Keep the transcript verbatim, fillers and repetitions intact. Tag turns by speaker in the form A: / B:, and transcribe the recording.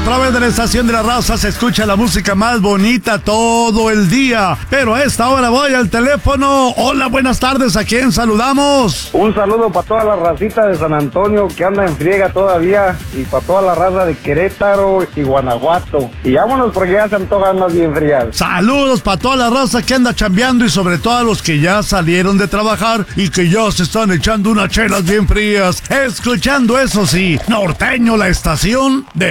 A: través de la estación de la raza se escucha la música más bonita todo el día. Pero a esta hora voy al teléfono. Hola, buenas tardes, ¿a quién saludamos?
B: Un saludo para toda la racita de San Antonio que anda en friega todavía, y para toda la raza de Querétaro y Guanajuato. Y vámonos porque ya se antojan más bien frías.
A: Saludos para toda la raza que anda chambeando y sobre todo a los que ya salieron de trabajar y que ya se están echando unas chelas bien frías. Escuchando, eso sí, Norteño, la estación de